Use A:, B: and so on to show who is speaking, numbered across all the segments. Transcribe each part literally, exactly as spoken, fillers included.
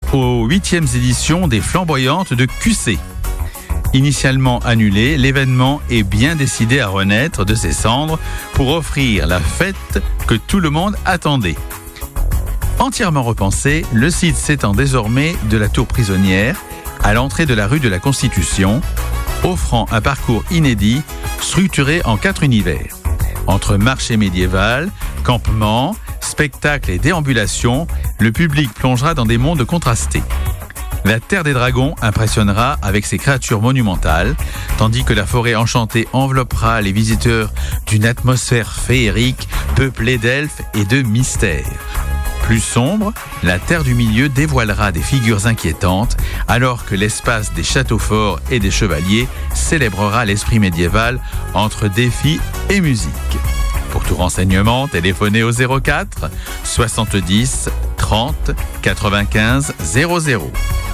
A: aux huitièmes éditions des Flamboyantes de Q C. Initialement annulé, l'événement est bien décidé à renaître de ses cendres pour offrir la fête que tout le monde attendait. Entièrement repensé, le site s'étend désormais de la tour prisonnière à l'entrée de la rue de la Constitution, offrant un parcours inédit structuré en quatre univers. Entre marché médiéval, campement, spectacle et déambulation, le public plongera dans des mondes contrastés. La Terre des Dragons impressionnera avec ses créatures monumentales, tandis que la forêt enchantée enveloppera les visiteurs d'une atmosphère féerique peuplée d'elfes et de mystères. Plus sombre, la Terre du Milieu dévoilera des figures inquiétantes, alors que l'espace des châteaux forts et des chevaliers célébrera l'esprit médiéval entre défis et musique. Pour tout renseignement, téléphonez au zéro quatre soixante-dix trente quatre-vingt-quinze zéro zéro.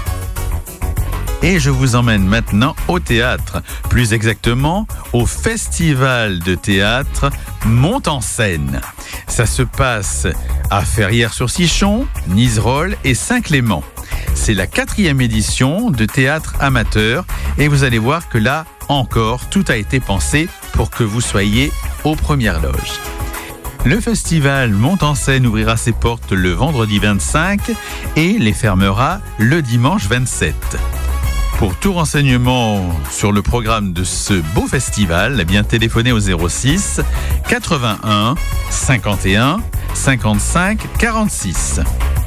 A: Et je vous emmène maintenant au théâtre, plus exactement au Festival de théâtre Monte en Scène. Ça se passe à Ferrières-sur-Sichon, Nizerolle et Saint-Clément. C'est la quatrième édition de théâtre amateur et vous allez voir que là encore, tout a été pensé pour que vous soyez aux premières loges. Le festival Monte en Scène ouvrira ses portes le vendredi vingt-cinq et les fermera le dimanche vingt-sept. Pour tout renseignement sur le programme de ce beau festival, eh bien téléphonez au zéro six quatre-vingt-un cinquante et un cinquante-cinq quarante-six.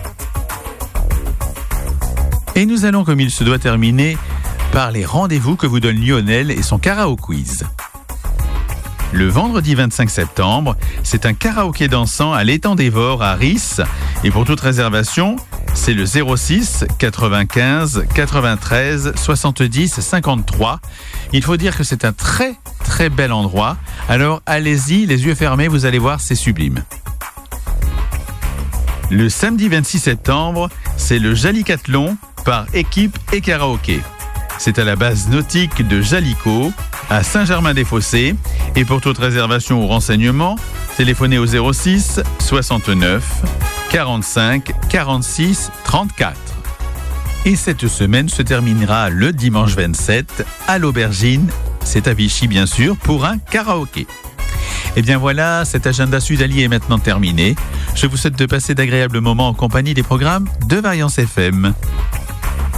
A: Et nous allons, comme il se doit, terminer par les rendez-vous que vous donne Lionel et son karaoke quiz. Le vendredi vingt-cinq septembre, c'est un karaoké dansant à l'étang des Vors à Ris. Et pour toute réservation, c'est le zéro six quatre-vingt-quinze quatre-vingt-treize soixante-dix cinquante-trois. Il faut dire que c'est un très très bel endroit. Alors allez-y, les yeux fermés, vous allez voir, c'est sublime. Le samedi vingt-six septembre, c'est le Jalicathlon par équipe et karaoké. C'est à la base nautique de Jalico, à Saint-Germain-des-Fossés. Et pour toute réservation ou renseignement, téléphonez au zéro six soixante-neuf quarante-cinq quarante-six trente-quatre. Et cette semaine se terminera le dimanche vingt-sept à l'Aubergine, c'est à Vichy bien sûr, pour un karaoké. Et bien voilà, cet agenda Sudali est maintenant terminé. Je vous souhaite de passer d'agréables moments en compagnie des programmes de Variance F M.